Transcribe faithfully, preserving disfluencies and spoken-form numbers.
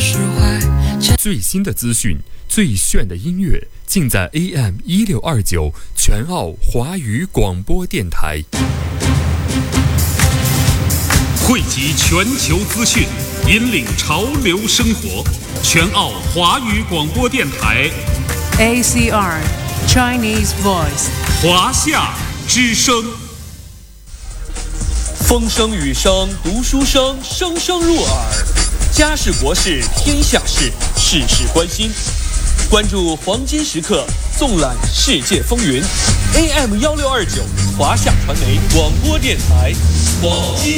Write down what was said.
释怀。 最新的资讯，最炫的音乐，尽在 A M 一六二九全澳华语广播电台。 汇集全球资讯，引领潮流生活。全澳华语广播电台 A C R Chinese Voice 华夏之声。风声雨声读书声，声声入耳。家事国事天下事，事事关心。关注黄金时刻，纵览世界风云。A M 一六二九华夏传媒广播电台黄金